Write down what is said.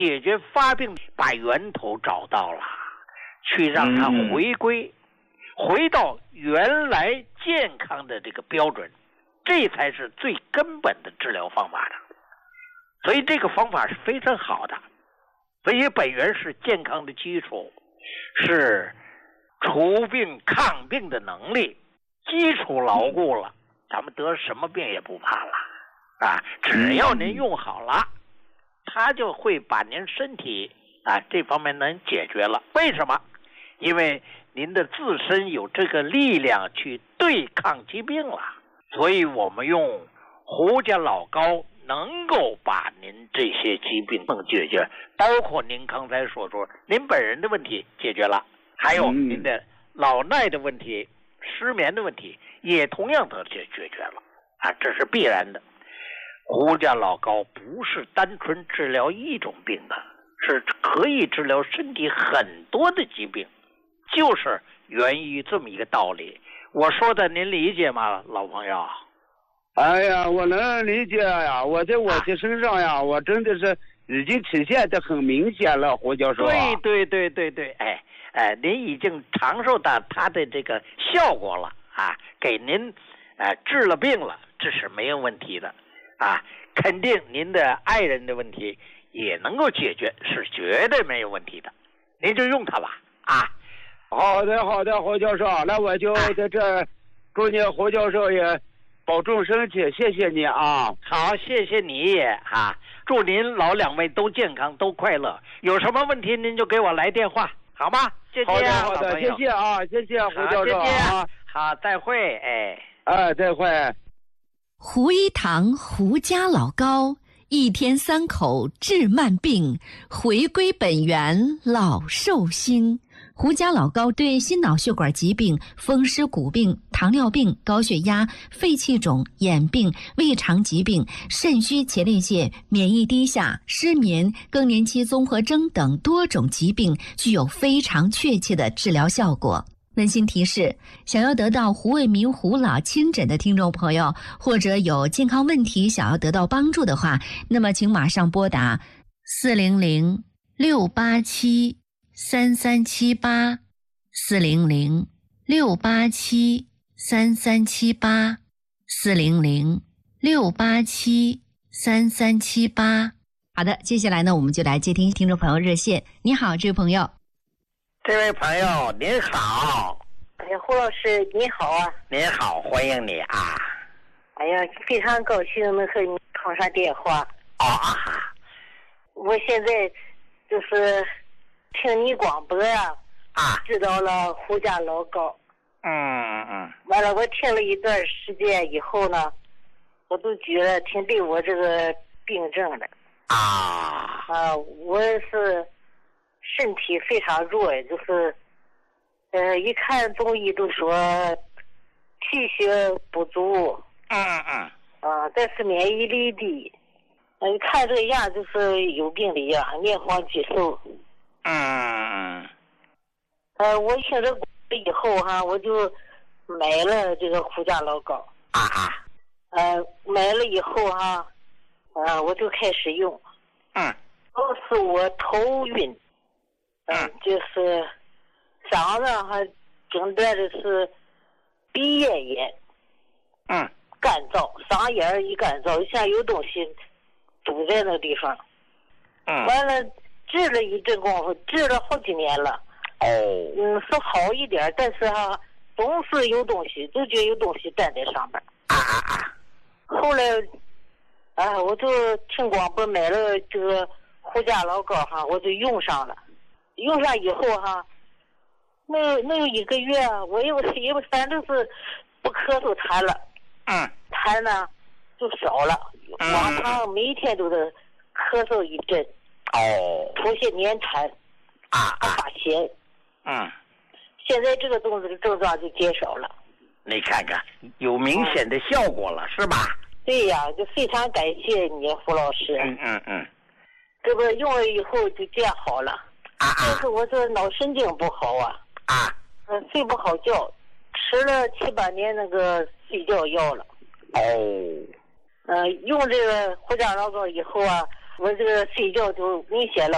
解决发病，把源头找到了，去让它回到原来健康的这个标准，这才是最根本的治疗方法的。所以这个方法是非常好的。所以本源是健康的基础，是除病抗病的能力，基础牢固了，咱们得什么病也不怕了啊！只要您用好了，它就会把您身体这方面能解决了。为什么？因为您的自身有这个力量去对抗疾病了。所以我们用胡家老膏能够把您这些疾病解决，包括您刚才所说您本人的问题解决了，还有您的老耐的问题、失眠的问题也同样的解决了这是必然的。胡家老膏不是单纯治疗一种病的，是可以治疗身体很多的疾病，就是源于这么一个道理。我说的您理解吗，老朋友？ 哎呀，我能理解呀！我在我的身上呀，我真的是已经体现得很明显了，胡教授。 对，您已经尝受到它的这个效果了给您治了病了，这是没有问题的肯定您的爱人的问题也能够解决，是绝对没有问题的。您就用它吧好的，胡教授，那我就在这祝你胡教授也保重身体，谢谢你啊！ 好，谢谢你也祝您老两位都健康都快乐。有什么问题您就给我来电话，好吗？谢谢好的，谢谢谢谢胡教授好，再会再会。 胡一堂胡家老膏，一天3口治慢病，回归本源老寿星。胡家老膏对心脑血管疾病、风湿骨病、糖尿病、高血压、肺气肿、眼病、胃肠疾病、肾虚前列腺、免疫低下、失眠、更年期综合征等多种疾病具有非常确切的治疗效果。温馨提示：想要得到胡卫民胡老亲诊的听众朋友，或者有健康问题想要得到帮助的话，那么请马上拨打400-687-3378 400-687-3378 400-687-3378。好的，接下来呢，我们就来接听听众朋友热线。你好，这位朋友。 这位朋友您好。 胡老师你好您好，欢迎你哎呀，非常高兴能和你通上电话我现在就是听你广播知道了胡家老膏完了我听了一段时间以后呢，我都觉得挺对我这个病症的我是身体非常弱，就是一看中医都说气血不足但是免疫力低一看这个样就是有病的样，面黄肌瘦我听这以后我就买了这个胡家老膏买了以后我就开始用都是我头晕就是嗓子诊断的是鼻咽炎干燥，嗓眼一干燥，像有东西堵在那个地方完了治了一阵功夫，治了好几年了是好一点，但是总是有东西，都觉得有东西站在上面后来我就听广播买了这个胡家老膏我就用上了，用上以后没有1个月我也反正是不咳嗽痰了痰呢就少了往常每天都得咳嗽一阵出些黏痰发咸现在这个症状就减少了。 你看看有明显的效果了是吧？ 对呀，就非常感谢你胡老师这个用了以后就这样好了但是我这脑神经不好睡不好觉，吃了7、8年那个睡觉药了用这个胡家老膏以后我这个睡觉就明显了